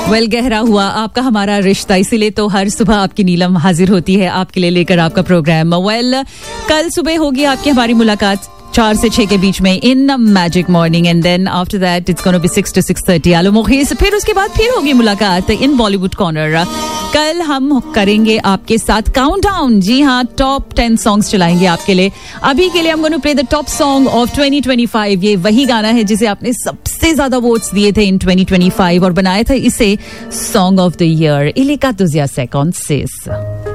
Well गहरा हुआ आपका हमारा रिश्ता, इसीलिए तो हर सुबह आपकी नीलम हाजिर होती है आपके लिए लेकर आपका प्रोग्राम। वेल कल सुबह होगी आपकी हमारी मुलाकात 4 से 6 के बीच में in magic morning, and then after that it's gonna be 6 to 6:30 आलो मुखीस। फिर उसके बाद फिर होगी मुलाकात इन बॉलीवुड कॉर्नर। कल हम करेंगे आपके साथ काउंटडाउन। जी हाँ, टॉप 10 सॉन्ग्स चलाएंगे आपके लिए। अभी के लिए हम gonna play the top song of 2025। ये वही गाना है जिसे आपने सबसे ज्यादा वोट्स दिए थे इन 2025 और बनाया था इसे song of the year. Ilika तुझिया second sis.